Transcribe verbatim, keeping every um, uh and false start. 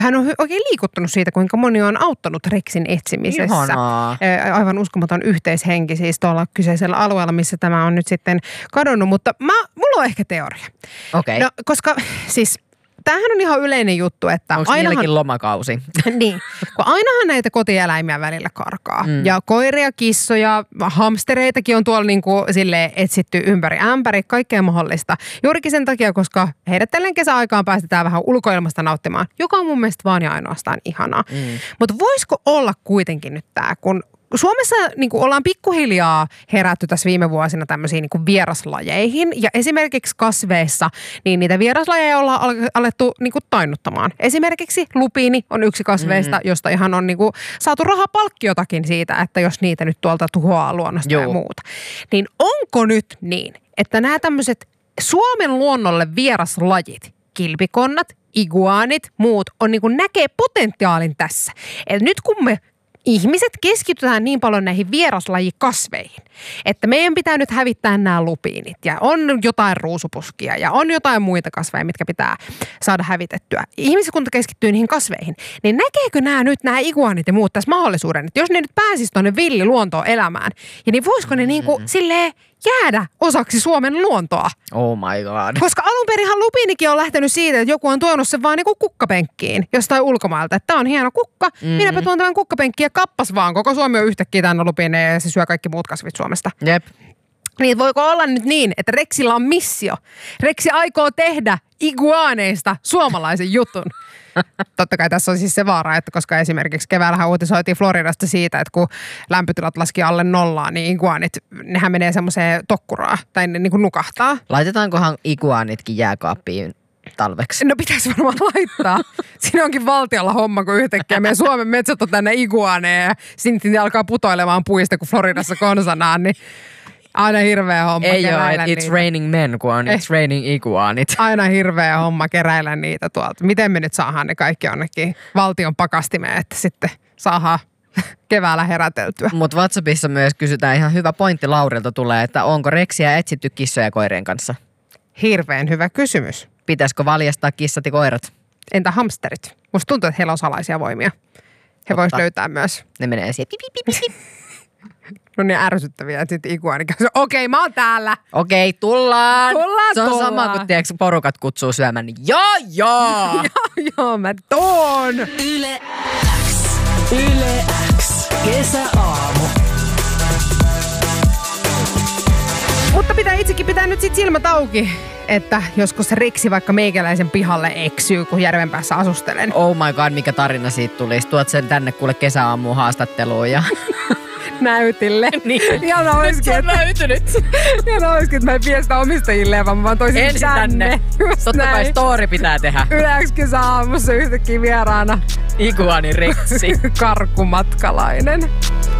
hän on oikein liikuttunut siitä, kuinka moni on auttanut reksin etsimisessä. Ihanaa. Aivan uskomaton yhteishenki siis tuolla kyseisellä alueella, missä tämä on nyt sitten kadonnut. Mutta mä, mulla on ehkä teoria. Okei. Okay. No, koska siis tämähän on ihan yleinen juttu, että onko ainahan... niilläkin lomakausi? Niin, kun ainahan näitä kotieläimiä välillä karkaa. Mm. Ja koiria, kissoja, hamstereitakin on tuolla niin kuin silleen etsitty ympäri ämpäri, kaikkea mahdollista. Juurikin sen takia, koska heidät tällä kesäaikaan päästetään vähän ulkoilmasta nauttimaan, joka on mun mielestä vaan ja ainoastaan ihanaa. Mm. Mutta voisiko olla kuitenkin nyt tämä, kun Suomessa niin kuin ollaan pikkuhiljaa herätty tässä viime vuosina tämmöisiin niin kuin vieraslajeihin. Ja esimerkiksi kasveissa, niin niitä vieraslajeja ollaan alettu niin kuin tainnuttamaan. Esimerkiksi lupiini on yksi kasveista, mm-hmm. josta ihan on niin kuin saatu rahapalkkiotakin siitä, että jos niitä nyt tuolta tuhoaa luonnosta Joo. ja muuta. Niin onko nyt niin, että nämä tämmöiset Suomen luonnolle vieraslajit, kilpikonnat, iguanit, muut, on niin kuin näkee potentiaalin tässä. Eli nyt kun me ihmiset keskitytään niin paljon näihin vieraslajikasveihin, että meidän pitää nyt hävittää nämä lupiinit ja on jotain ruusupuskia ja on jotain muita kasveja, mitkä pitää saada hävitettyä. Ihmiskunta keskittyy niihin kasveihin, niin näkeekö nämä nyt nämä iguanit ja muut tässä mahdollisuuden, että jos ne nyt pääsisi tuonne villiluontoon elämään, ja niin voisiko ne niin kuin silleen jäädä osaksi Suomen luontoa? Oh my god. Koska alun perinhan lupiinikin on lähtenyt siitä, että joku on tuonut sen vaan niinku kukkapenkkiin jostain ulkomailta. Että tää on hieno kukka, mm-hmm. minäpä tuon tämän kukkapenkkiin ja kappas vaan. Koko Suomi on yhtäkkiä täynnä lupiineja ja se syö kaikki muut kasvit Suomesta. Jep. Niin voiko olla nyt niin, että Rexillä on missio? Rexi aikoo tehdä iguaneista suomalaisen jutun. Totta kai tässä on siis se vaara, että koska esimerkiksi keväällähän uutisoitiin Floridasta siitä, että kun lämpötilat laski alle nollaan, niin iguanit, nehän menee semmoiseen tokkuraan tai ne niin kuin nukahtaa. Laitetaankohan iguanitkin jääkaappiin talveksi? No pitäisi varmaan laittaa. Siinä onkin valtiolla homma, kun yhtäkkiä meidän Suomen metsät on tänne iguaneja ja sitten ne alkaa putoilemaan puista, kun Floridassa konsanaan, niin aina hirveä homma Ei keräillä ole, it's niitä. raining men, kun on it's raining iguanit. Aina hirveä homma keräillä niitä tuolta. Miten me nyt saadaan ne kaikki jonnekin valtion pakastimeen, että sitten saadaan keväällä heräteltyä. Mutta WhatsAppissa myös kysytään ihan hyvä pointti Laurilta tulee, että onko Rexiä etsitty kissoja ja koirien kanssa? Hirveän hyvä kysymys. Pitäisikö valjastaa kissat ja koirat? Entä hamsterit? Musta tuntuu, että heillä on salaisia voimia. He vois löytää myös. Ne menee siihen. No niin ärsyttäviä, että sitten iguani käy. Okei, mä oon täällä. Okei, tullaan. Tullaan, Se on tullaan. sama kuin tiedätkö, porukat kutsuu syömään, niin joo, joo. joo, joo, mä tuon. Yle X. Yle X. Kesäaamu. Mutta pitää itsekin pitää nyt sit silmät auki, että joskus se Reksi vaikka meikäläisen pihalle eksyy, kun järven päässä asustelen. Oh my god, mikä tarina siitä tulisi. Tuot sen tänne kuule kesäaamuun haastatteluun ja... Näytille. Niin. Ihana olisikin, että... löytynyt. Ihana olisikin, että mä en vie sitä omistajille, vaan mä vaan toisin Ensin tänne. Totta kai story pitää tehdä. Yle kesäaamussa yhtäkkiä vieraana. Iguani Reksi. Karkkumatkalainen.